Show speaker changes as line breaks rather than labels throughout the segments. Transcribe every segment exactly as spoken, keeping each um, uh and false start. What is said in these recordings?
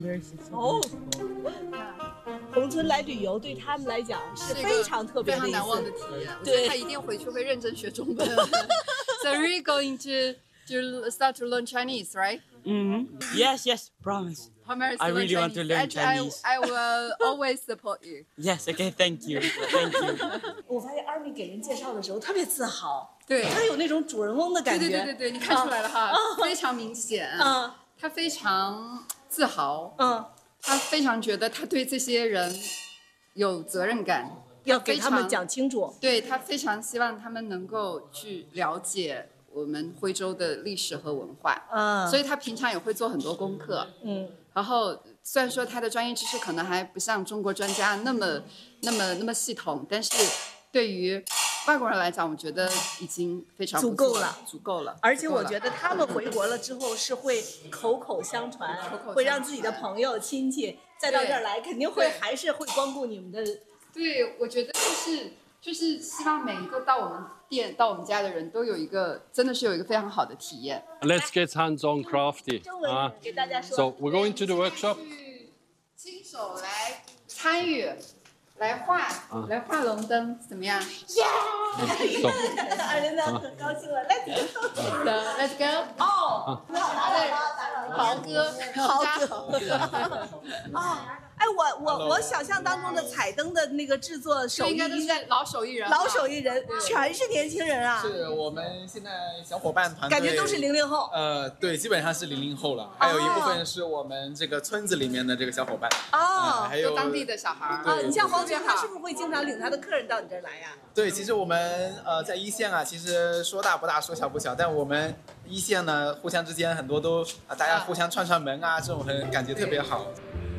哦，宏村来旅游对他们来讲是非常特别的一次、
非常难忘的体验。
对，
他一定回去会认真学中文。So really going to to start to learn Chinese, right?
Mm-hmm. Yes, yes, promise.
Promise to
I
learn
really want to learn
And
Chinese.
I, I will always support you.
Yes, okay, thank you, thank you.
我发现 Army 给人介绍的时候特别自豪，
对，
他有那种主人翁的感觉。
对对对对对，你看出来了哈，非常明显。
嗯，
他非常自豪。
嗯，
他非常觉得他对这些人有责任感，
要给他们讲清楚。
对，他非常希望他们能够去了解我们徽州的历史和文化。
嗯，
所以他平常也会做很多功课。
嗯，
然后虽然说他的专业知识可能还不像中国专家那么、那么、那么系统，但是对于外国人来讲，我觉得已经非常
足够了，
足够了。
而且我觉得他们回国了之后是会口口相传，
口口
会让自己的朋友、亲戚再到这儿来，肯定会还是会光顾你们的。
对，我觉得就是就是希望每一个到我们店、到我们家的人都有一个，真的是有一 一个非常好的体验。
Let's get hands-on crafty.
中文给大家说。
So we're going to the workshop.
亲手来参与。来画，啊、来画龙灯，怎么样？
耶！阿琳娜很高兴了，Let's
go，Let's go。哦，豪哥，
豪哥。哦，哎，我我我想象当中的彩灯的那个制作手艺应该
老手艺人，
老手艺人全是年轻人啊。
是我们现在小伙伴团队，
感觉都是零零后。
呃，对，基本上是零零后了，还有一部分是我们这个村子里面的这个小伙伴。
哦，
还有
当地的小孩。
啊，你像黄军，他是不是会经常领他的客人到你这儿来呀？
对，其实我们呃在一线啊，其实说大不大，说小不小，但我们一线呢，互相之间很多都啊，大家互相串串门啊，这种很感觉特别好。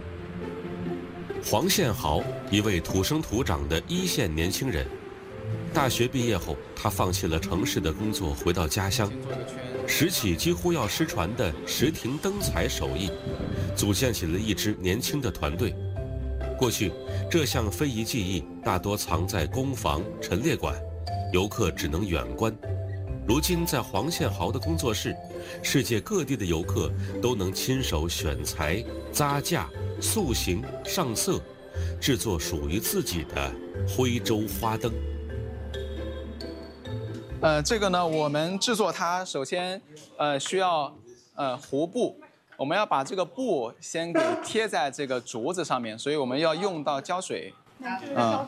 黄宪豪，一位土生土长的一线年轻人，大学毕业后，他放弃了城市的工作，回到家乡，拾起几乎要失传的石亭灯彩手艺，组建起了一支年轻的团队。过去，这项非遗技艺大多藏在工坊、陈列馆，游客只能远观。如今，在黄宪豪的工作室，世界各地的游客都能亲手选材、扎架、塑形、上色，制作属于自己的徽州花灯。
呃，这个呢，我们制作它首先呃需要呃糊布。我们要把这个布先给贴在这个竹子上面，所以我们要用到胶水。嗯，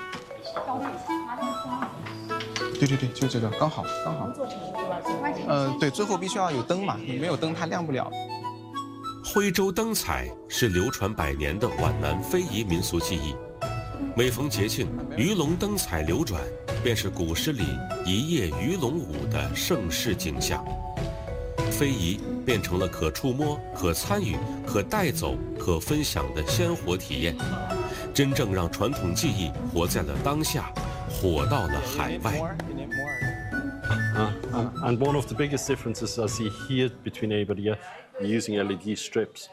对对对，就这个，刚好刚好。呃，对，最后必须要有灯嘛，没有灯它亮不了。
徽州灯彩是流传百年的皖南非遗民俗技艺，每逢节庆，鱼龙灯彩流转，便是古诗里一夜鱼龙舞的盛世景象。非遗变成了可触摸、可参与、可带走、可分享的鲜活体验，真正让传统技艺活在了当下，火到了海外。
Uh, and, and one of the biggest differences I see here between everybody here, using L E D strips.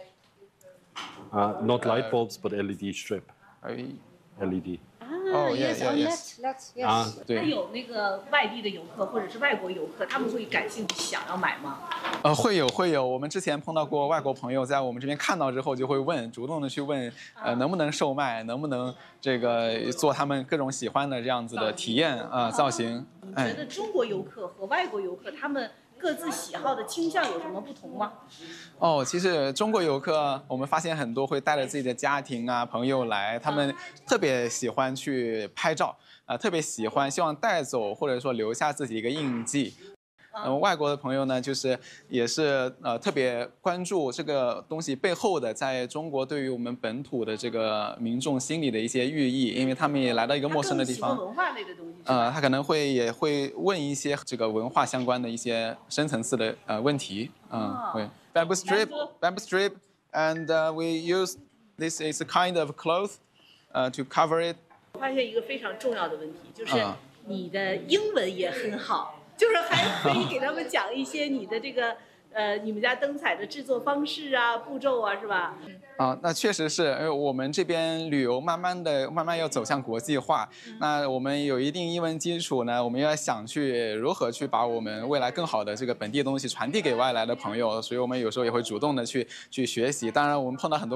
Uh, not light bulbs, but L E D strip. L E D.
哦 ，yes yes
yes。
啊，
对。有那个外地的游客或者是外国游客，他们会感兴趣想要买吗？
呃，会有会有。我们之前碰到过外国朋友，在我们这边看到之后，就会问，主动的去问，呃，能不能售卖，能不能这个做他们各种喜欢的这样子的体验啊、呃、造型。
你觉得中国游客和外国游客他们各自喜好的倾向有什么不同吗？
哦，其实中国游客，我们发现很多会带着自己的家庭啊、朋友来，他们特别喜欢去拍照，啊、呃，特别喜欢，希望带走或者说留下自己一个印记。呃，外国的朋友呢，就是也是呃特别关注这个东西背后的，在中国对于我们本土的这个民众心里的一些寓意，因为他们也来到一个陌生的地方，
文化类的东西。
呃，他可能会也会问一些这个文化相关的一些深层次的呃问题，嗯、呃，会 bamboo strip bamboo strip and、uh, we use this is a kind of cloth， 呃、uh, to cover it。
我发现一个非常重要的问题，就是你的英文也很好。就是还可以给他们讲一些你的这个呃，你们家灯彩的制作方式啊、步骤啊，是吧？
啊，那确实是，因为我们这边旅游慢慢的、慢慢要走向国际化。嗯、那我们有一定英文基础呢，我们要想去如何去把我们未来更好的这个本地的东西传递给外来的朋友，所以我们有时候也会主动的去去学习。当然，我们碰到很多。